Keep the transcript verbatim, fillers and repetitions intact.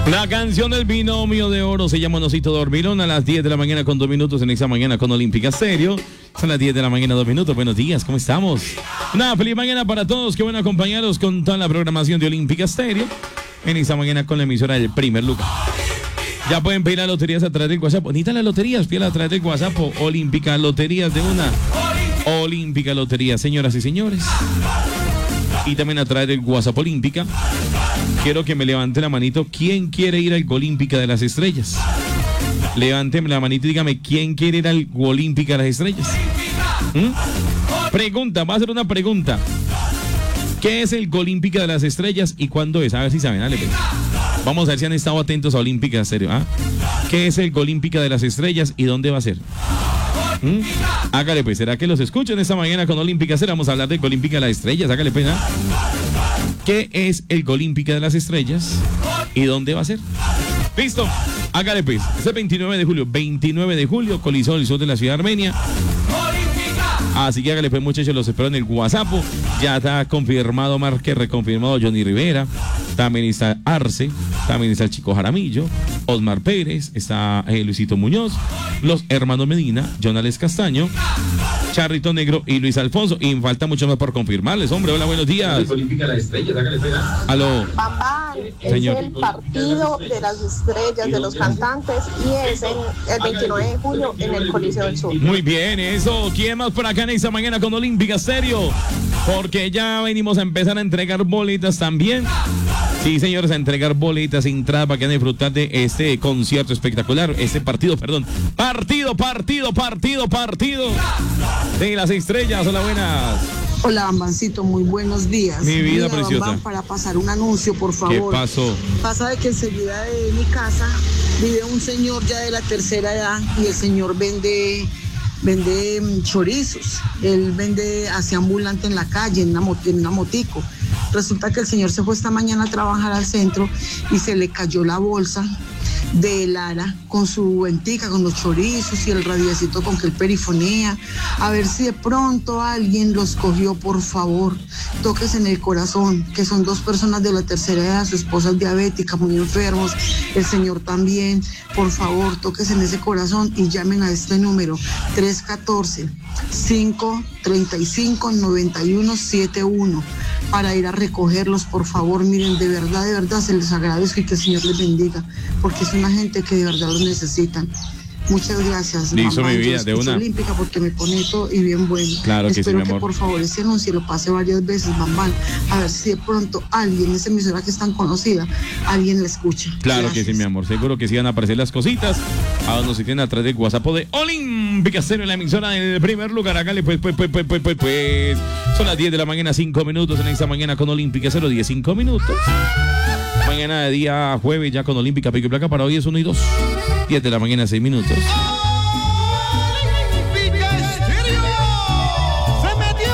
La canción del binomio de oro se llama Nosito Dormirón a las diez de la mañana con dos minutos en esta mañana con Olímpica Stereo. Son las diez de la mañana, dos minutos. Buenos días, ¿cómo estamos? Una feliz mañana para todos. Qué bueno acompañaros con toda la programación de Olímpica Stereo en esta mañana con la emisora del primer lugar. Ya pueden pedir las loterías a través del WhatsApp. Bonita las loterías, pídalas a través del WhatsApp. Olímpica Loterías de una. Olímpica Loterías, señoras y señores. Y también a través del WhatsApp Olímpica. Quiero que me levante la manito. ¿Quién quiere ir al Olímpica de las Estrellas? Levánteme la manito y dígame, ¿quién quiere ir al Olímpica de las Estrellas? ¿Mm? Pregunta, va a ser una pregunta. ¿Qué es el Olímpica de las Estrellas y cuándo es? A ver si saben, dale, pues. Vamos a ver si han estado atentos a Olímpica Stereo. ¿Ah? ¿Qué es el Olímpica de las Estrellas y dónde va a ser? ¿Mm? Hágale pues, ¿será que los escuchan esta mañana con Olímpica Stereo? Vamos a hablar del Olímpica de las Estrellas, hágale pues, ¿ah? ¿Qué es el Olímpica de las Estrellas y dónde va a ser? ¿Listo? Hágale pues, es el veintinueve de julio, veintinueve de julio, Coliseo del Sur de la ciudad de Armenia. Así que hágale pues, muchachos, los espero en el WhatsApp. Ya está confirmado Márquez, reconfirmado Johnny Rivera. También está Arce, también está el Chico Jaramillo, Osmar Pérez, está eh, Luisito Muñoz, los hermanos Medina, Jonales Castaño, Charrito Negro y Luis Alfonso. Y falta mucho más por confirmarles, hombre. Hola, buenos días. Aló. Papá, es Señor. el partido de las estrellas, de los cantantes, y es en el veintinueve de julio en el Coliseo del Sur. Muy bien, eso. ¿Quién más por acá en esta mañana con Olímpica Stereo? Porque ya venimos a empezar a entregar boletas también. Sí, señores, a entregar boletas, entradas para que van a disfrutar de este concierto espectacular, este partido, perdón, partido, partido, partido, partido de las estrellas. Hola, buenas. Hola, Bambancito, muy buenos días. Mi vida Mira, preciosa. Bambam, para pasar un anuncio, por favor. ¿Qué pasó? Pasa de que enseguida de mi casa vive un señor ya de la tercera edad y el señor vende... vende mm, chorizos. Él vende hacia ambulante en la calle, en una, mot- en una motico. Resulta que el señor se fue esta mañana a trabajar al centro y se le cayó la bolsa de Lara con su ventica, con los chorizos y el radiecito con que él perifonea. A ver si de pronto alguien los cogió, por favor. Toques en el corazón, que son dos personas de la tercera edad, su esposa es diabética, muy enfermos, el señor también. Por favor, toques en ese corazón y llamen a este número tres uno cuatro, cinco tres cinco, nueve uno siete uno para ir a recogerlos, por favor. Miren, de verdad, de verdad se les agradezco y que el Señor les bendiga, porque es una gente que de verdad los necesitan. Muchas gracias. Listo, mamá. mi vida, Yo de escucho una. Olímpica porque me pone todo y bien bueno. Claro que sí, Espero mi que amor. por favor ese anuncio lo pase varias veces, Bambán, a ver si de pronto alguien, esa emisora que es tan conocida, alguien la escucha. Claro Gracias. que sí, mi amor. Seguro que sí van a aparecer las cositas. A nos tienen atrás del WhatsApp de Olímpica Stereo, la emisora del primer lugar. Hágale, pues, pues, pues, pues, pues, pues, pues. Son las diez de la mañana, cinco minutos en esta mañana con Olímpica Stereo, diez, cinco minutos. Mañana de día jueves ya con Olímpica Pico y Placa. Para hoy es uno y dos. diez de la mañana, seis minutos.